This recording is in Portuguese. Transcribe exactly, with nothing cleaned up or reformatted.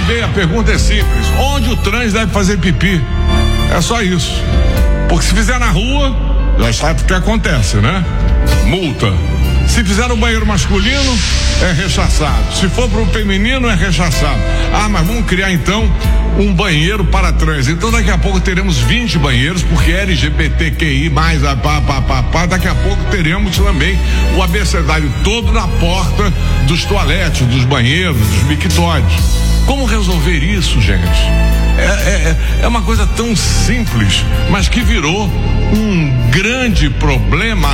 bem, a pergunta é simples: onde o trans deve fazer pipi? É só isso. Porque se fizer na rua, já sabe o que acontece, né? Multa. Se fizer no banheiro masculino, é rechaçado. Se for pro feminino, é rechaçado. Ah, mas vamos criar então um banheiro para trans. Então daqui a pouco teremos vinte banheiros, porque L G B T Q I mais a pá, pá, pá, pá. Daqui a pouco teremos também o abecedário todo na porta dos toaletes, dos banheiros, dos mictórios. Como resolver isso, gente? É, é, é uma coisa tão simples, mas que virou um grande problema